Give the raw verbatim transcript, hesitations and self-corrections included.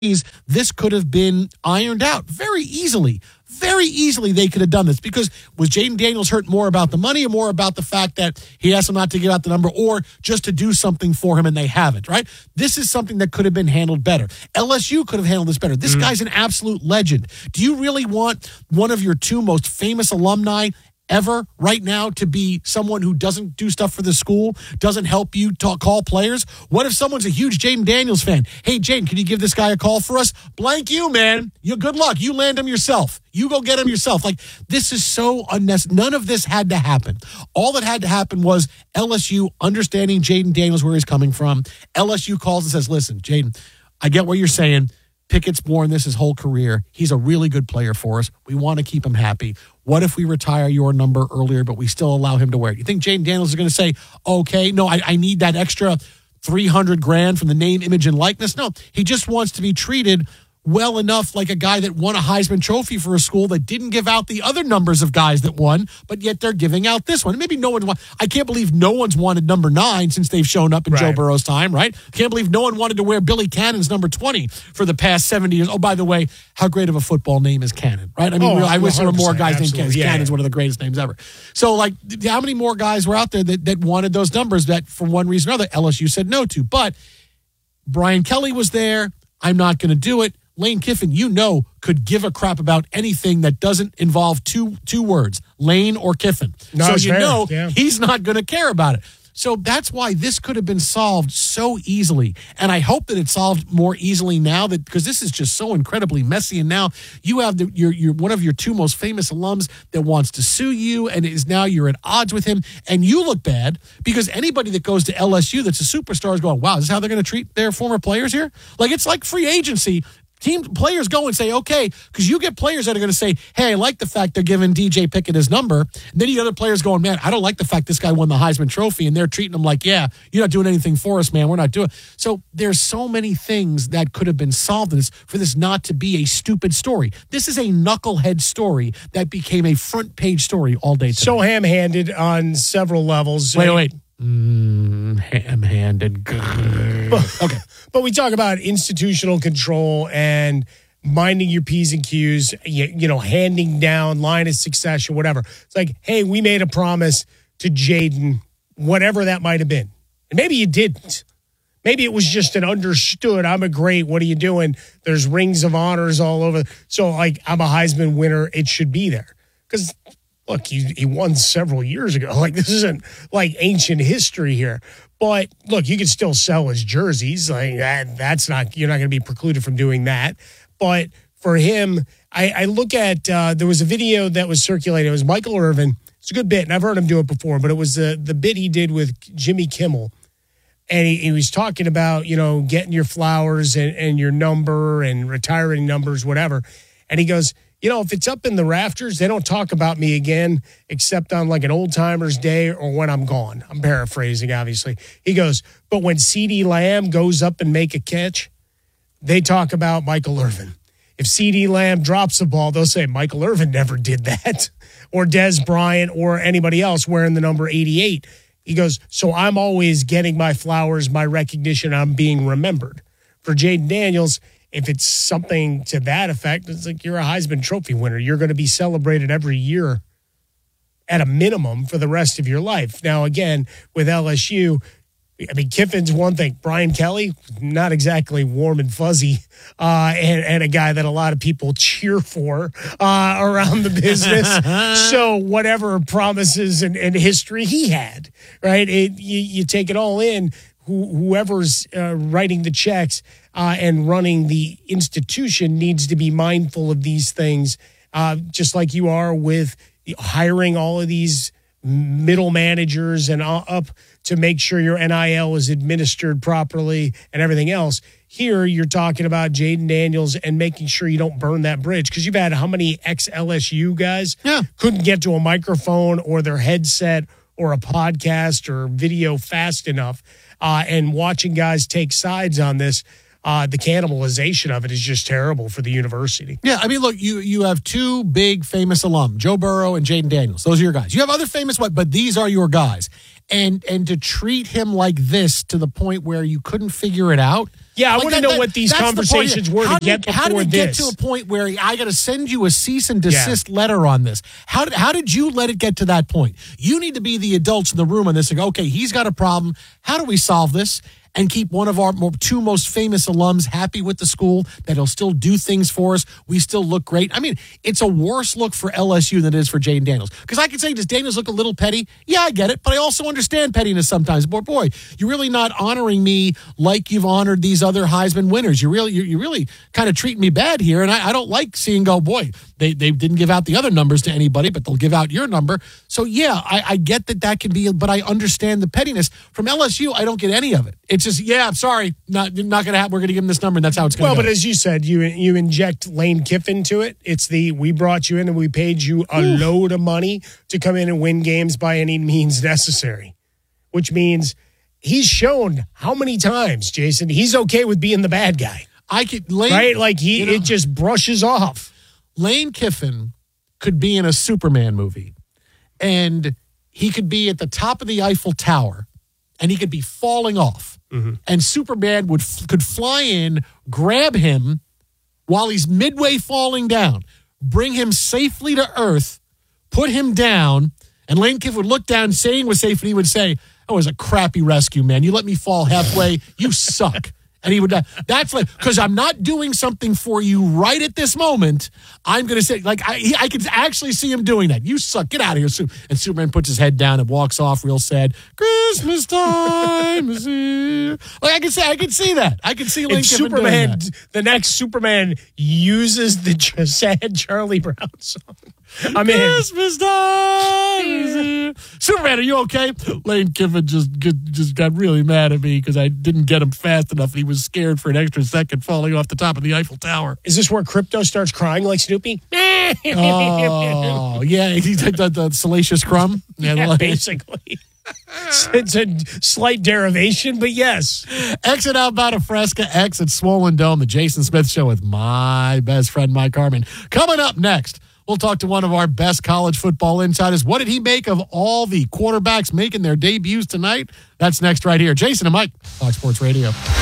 this could have been ironed out very easily. Very easily they could have done this, because was Jayden Daniels hurt more about the money or more about the fact that he asked him not to give out the number, or just to do something for him and they haven't, right? This is something that could have been handled better. L S U could have handled this better. This mm-hmm. guy's an absolute legend. Do you really want one of your two most famous alumni ever right now to be someone who doesn't do stuff for the school, doesn't help you talk, call players? What if someone's a huge Jayden Daniels fan? Hey, Jayden, can you give this guy a call for us? Blank you, man. You good luck. You land him yourself. You go get him yourself. Like, this is so unnecessary. None of this had to happen. All that had to happen was L S U understanding Jayden Daniels, where he's coming from. L S U calls and says, listen, Jayden, I get what you're saying. Pickett's born this his whole career. He's a really good player for us. We want to keep him happy. What if we retire your number earlier, but we still allow him to wear it? You think Jayden Daniels is going to say, okay, no, I, I need that extra three hundred grand from the name, image, and likeness? No, he just wants to be treated well enough like a guy that won a Heisman Trophy for a school that didn't give out the other numbers of guys that won, but yet they're giving out this one. Maybe no one, I can't believe no one's wanted number nine since they've shown up in right. Joe Burrow's time, right? Can't believe no one wanted to wear Billy Cannon's number twenty for the past seventy years. Oh, by the way, how great of a football name is Cannon, right? I mean, oh, I wish there were more guys named Cannon. Yeah, Cannon's yeah. one of the greatest names ever. So, like, how many more guys were out there that, that wanted those numbers that, for one reason or another, L S U said no to? But Brian Kelly was there. I'm not going to do it. Lane Kiffin, you know, could give a crap about anything that doesn't involve two two words, Lane or Kiffin. No, so you fair. know yeah. he's not going to care about it. So that's why this could have been solved so easily. And I hope that it's solved more easily now, that because this is just so incredibly messy. And now you have the, you're, you're one of your two most famous alums that wants to sue you, and is now you're at odds with him. And you look bad because anybody that goes to L S U that's a superstar is going, wow, this is how they're going to treat their former players here? Like, it's like free agency. Team players go and say, okay, because you get players that are going to say, hey, I like the fact they're giving D J Pickett his number. And then you get other players going, man, I don't like the fact this guy won the Heisman Trophy, and they're treating him like, yeah, you're not doing anything for us, man. We're not doing. So there's so many things that could have been solved in this for this not to be a stupid story. This is a knucklehead story that became a front page story all day today. So ham-handed on several levels. Wait, wait. Mm, ham-handed. Okay. But we talk about institutional control and minding your P's and Q's, you, you know, handing down line of succession, whatever. It's like, hey, we made a promise to Jayden, whatever that might have been. And maybe you didn't. Maybe it was just an understood, I'm a great, what are you doing? There's rings of honors all over. So, like, I'm a Heisman winner. It should be there. Because, look, he, he won several years ago. Like, this isn't like ancient history here. But look, you can still sell his jerseys. Like that, that's not, you're not going to be precluded from doing that. But for him, I, I look at, uh, there was a video that was circulated. It was Michael Irvin. It's a good bit, and I've heard him do it before, but it was the, the bit he did with Jimmy Kimmel. And he, he was talking about, you know, getting your flowers and, and your number and retiring numbers, whatever. And he goes, you know, if it's up in the rafters, they don't talk about me again except on like an old timer's day or when I'm gone. I'm paraphrasing, obviously. He goes, but when CeeDee Lamb goes up and make a catch, they talk about Michael Irvin. If CeeDee Lamb drops the ball, they'll say Michael Irvin never did that. Or Dez Bryant or anybody else wearing the number eighty-eight. He goes, so I'm always getting my flowers, my recognition, I'm being remembered. For Jayden Daniels, if it's something to that effect, it's like you're a Heisman Trophy winner. You're going to be celebrated every year at a minimum for the rest of your life. Now, again, with L S U, I mean, Kiffin's one thing. Brian Kelly, not exactly warm and fuzzy, uh, and, and a guy that a lot of people cheer for uh, around the business. So whatever promises and, and history he had, right? It, you, you take it all in. Who, whoever's uh, writing the checks uh, and running the institution needs to be mindful of these things, uh, just like you are with hiring all of these middle managers and up to make sure your N I L is administered properly and everything else. Here, you're talking about Jayden Daniels and making sure you don't burn that bridge, because you've had how many ex-L S U guys yeah. couldn't get to a microphone or their headset or a podcast or video fast enough. Uh, and watching guys take sides on this, uh, the cannibalization of it is just terrible for the university. Yeah, I mean, look, you you have two big famous alum, Joe Burrow and Jayden Daniels. Those are your guys. You have other famous, but these are your guys. And and to treat him like this to the point where you couldn't figure it out. Yeah, I Like want to that- know that- what these that's the part conversations here. were How to did- get How before did it this. get to a point where I got to send you a cease and desist letter on this? How did, how did you let it get to that point? You need to be the adults in the room on this and go, okay, he's got a problem. How do we solve this? And keep one of our more, two most famous alums happy with the school, that he'll still do things for us. We still look great. I mean, it's a worse look for L S U than it is for Jaden Daniels. Because I could say, does Daniels look a little petty? Yeah, I get it. But I also understand pettiness sometimes. But boy, you're really not honoring me like you've honored these other Heisman winners. You're really, you're, you're really kind of treating me bad here. And I, I don't like seeing, go, boy, they, they didn't give out the other numbers to anybody, but they'll give out your number. So, yeah, I, I get that that can be, but I understand the pettiness. From L S U, I don't get any of it. It's just, yeah, I'm sorry, not not going to happen. We're going to give him this number, and that's how it's going to Well, go. but as you said, you you inject Lane Kiffin to it. It's the we brought you in and we paid you a Ooh. load of money to come in and win games by any means necessary, which means he's shown how many times, Jason, he's okay with being the bad guy. I could Lane, Right? Like he you know, it just brushes off. Lane Kiffin could be in a Superman movie, and he could be at the top of the Eiffel Tower, and he could be falling off. Mm-hmm. And Superman would could fly in, grab him while he's midway falling down, bring him safely to Earth, put him down, and Lane Kiffin would look down, saying was safe, and he would say, "Oh, it was a crappy rescue, man. You let me fall halfway. You suck." And he would, uh, that's like, because I'm not doing something for you right at this moment. I'm going to say, like, I, he, I could actually see him doing that. You suck. Get out of here. Su- And Superman puts his head down and walks off real sad. Christmas time is here. Like, I can say, I can see that. I can see Lane And Kiffin Superman, doing that. the next Superman uses the ch- sad Charlie Brown song. I'm in. Christmas time is here. Superman, are you okay? Lane Kiffin just just got really mad at me because I didn't get him fast enough. He was scared for an extra second falling off the top of the Eiffel Tower. Is this where Crypto starts crying like Snoopy? Oh, yeah. He's like the, the salacious crumb. Yeah, Yeah, like- basically. It's a slight derivation, but yes. Exit out about a Fresca, X at Swollen Dome, the Jason Smith Show with my best friend, Mike Harmon. Coming up next, we'll talk to one of our best college football insiders. What did he make of all the quarterbacks making their debuts tonight? That's next right here. Jason and Mike, Fox Sports Radio.